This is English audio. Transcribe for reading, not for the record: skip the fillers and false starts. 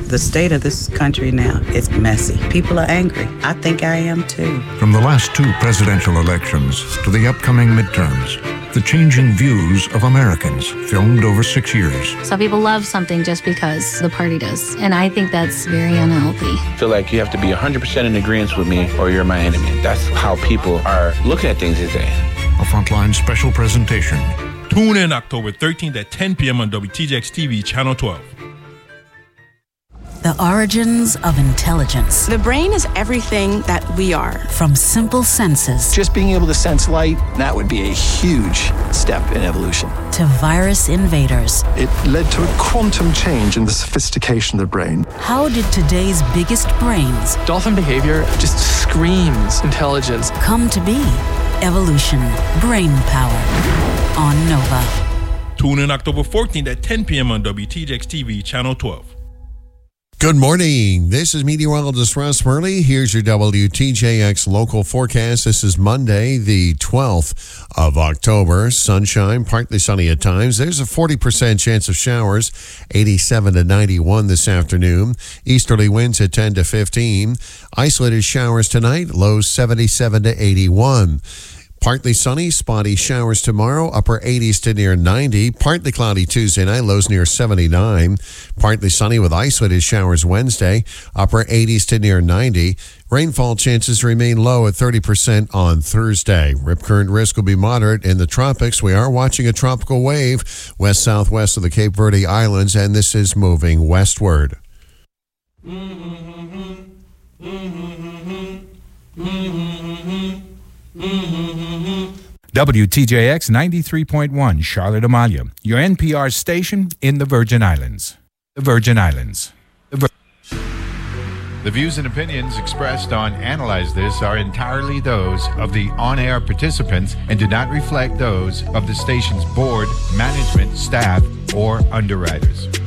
The state of this country now is messy. People are angry. I think I am too. From the last two presidential elections to the upcoming midterms, the changing views of Americans, filmed over 6 years. Some people love something just because the party does, and I think that's very unhealthy. I feel like you have to be 100% in agreement with me or you're my enemy. That's how people are looking at things these days. A Frontline special presentation. Tune in October 13th at 10 p.m. on WTJX TV, Channel 12. The origins of intelligence. The brain is everything that we are. From simple senses. Just being able to sense light, that would be a huge step in evolution. To virus invaders. It led to a quantum change in the sophistication of the brain. How did today's biggest brains, dolphin behavior just screams intelligence, come to be? Evolution. Brain power. On Nova. Tune in October 14th at 10 p.m. on WTJX TV, Channel 12. Good morning. This is meteorologist Russ Murley. Here's your WTJX local forecast. This is Monday, the 12th of October. Sunshine, partly sunny at times. There's a 40% chance of showers, 87 to 91 this afternoon. Easterly winds at 10 to 15. Isolated showers tonight, lows 77 to 81. Partly sunny, spotty showers tomorrow, upper 80s to near 90. Partly cloudy Tuesday night, lows near 79. Partly sunny with isolated showers Wednesday, upper 80s to near 90. Rainfall chances remain low at 30% on Thursday. Rip current risk will be moderate in the tropics. We are watching a tropical wave west-southwest of the Cape Verde Islands, and this is moving westward. WTJX 93.1 Charlotte Amalia, your NPR station in the Virgin Islands. The Virgin Islands. The views and opinions expressed on Analyze This are entirely those of the on-air participants and do not reflect those of the station's board, management, staff, or underwriters.